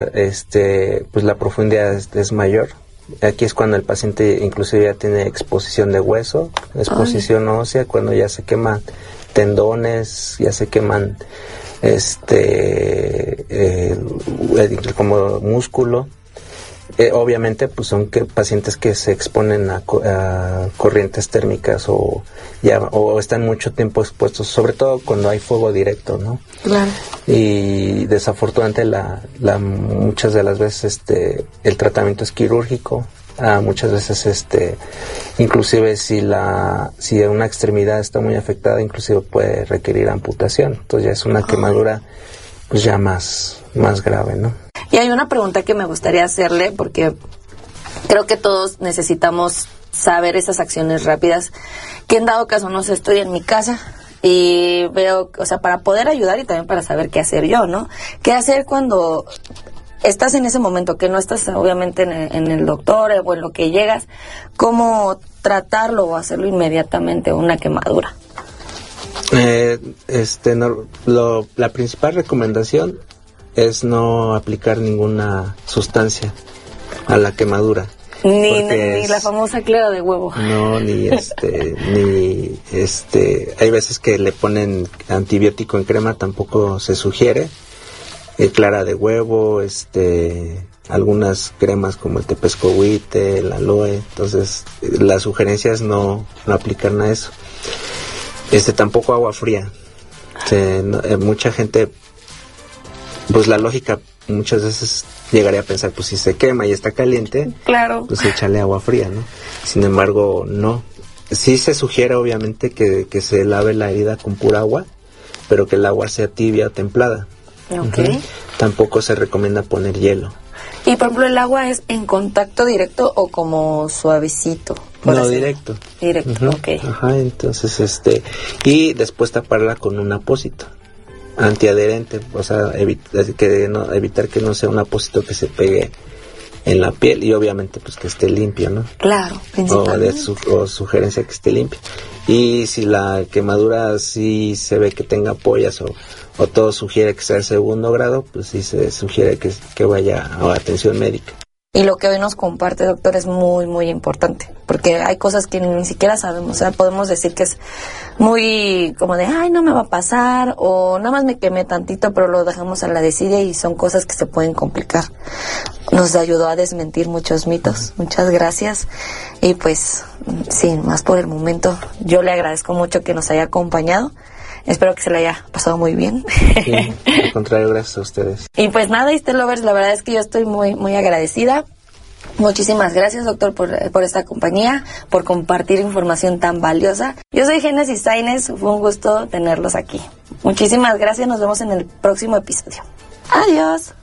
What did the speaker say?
pues la profundidad es mayor. Aquí es cuando el paciente inclusive ya tiene exposición de hueso, exposición ósea, cuando ya se queman tendones, ya se queman como músculo. Obviamente pues son pacientes que se exponen a corrientes térmicas o están mucho tiempo expuestos, sobre todo cuando hay fuego directo, ¿no? Claro. Y desafortunadamente muchas de las veces el tratamiento es quirúrgico. Muchas veces inclusive si una extremidad está muy afectada, inclusive puede requerir amputación. Entonces ya es una quemadura pues ya más grave, ¿no? Y hay una pregunta que me gustaría hacerle, porque creo que todos necesitamos saber esas acciones rápidas, que en dado caso, no sé, estoy en mi casa y veo, o sea, para poder ayudar y también para saber qué hacer yo, ¿no? ¿Qué hacer cuando estás en ese momento, que no estás obviamente en el doctor o en lo que llegas? ¿Cómo tratarlo o hacerlo inmediatamente, una quemadura? La principal recomendación es no aplicar ninguna sustancia a la quemadura. Ni la famosa clara de huevo. No, hay veces que le ponen antibiótico en crema, tampoco se sugiere. Clara de huevo, algunas cremas como el tepescohuite, el aloe. Entonces, la sugerencia es no aplicar nada de eso. Tampoco agua fría. Mucha gente, pues la lógica muchas veces llegaría a pensar, pues si se quema y está caliente, claro, pues échale agua fría, ¿no? Sin embargo, no. Sí se sugiere obviamente que se lave la herida con pura agua, pero que el agua sea tibia o templada. Okay. Tampoco se recomienda poner hielo. Y por ejemplo, ¿el agua es en contacto directo o como suavecito? No, directo. Directo, ok. Ajá, entonces y después taparla con un apósito antiadherente, o sea, evitar que no sea un apósito que se pegue en la piel, y obviamente pues que esté limpio, ¿no? Claro, principalmente. O sugerencia que esté limpio. Y si la quemadura sí se ve que tenga ampollas o todo sugiere que sea de segundo grado, pues sí se sugiere que vaya a atención médica. Y lo que hoy nos comparte, doctor, es muy, muy importante, porque hay cosas que ni siquiera sabemos. O sea, podemos decir que es muy como de, ay, no me va a pasar, o nada más me quemé tantito, pero lo dejamos a la desidia y son cosas que se pueden complicar. Nos ayudó a desmentir muchos mitos. Muchas gracias. Y pues, sin más por el momento, yo le agradezco mucho que nos haya acompañado. Espero que se le haya pasado muy bien. Sí, al contrario, gracias a ustedes. Y pues nada, ISSSTE Lovers, la verdad es que yo estoy muy, muy agradecida. Muchísimas gracias, doctor, por esta compañía, por compartir información tan valiosa. Yo soy Génesis Sainz, fue un gusto tenerlos aquí. Muchísimas gracias, nos vemos en el próximo episodio. Adiós.